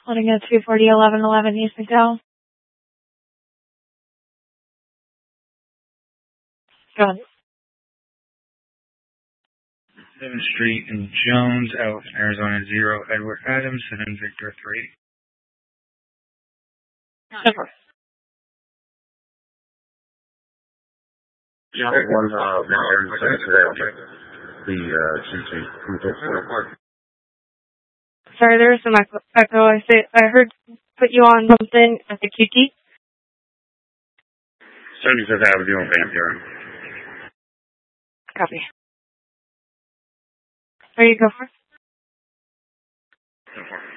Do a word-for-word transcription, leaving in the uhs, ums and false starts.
Holding at two forty, eleven eleven East McDowell. Go ahead. seventh Street in Jones, out Arizona zero, Edward Adams, seven Victor three. Over. Yeah, one, uh, the, uh, G T. Sorry, there was some echo. echo. I say I heard put you on something at the Q T. seventy-fifth Avenue in Van Buren. Copy. Where you go for? Go for it.